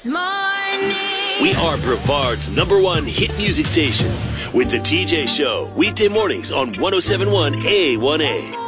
Morning. We are Brevard's #1 hit music station with the TJ Show, weekday mornings on 107.1 A1A.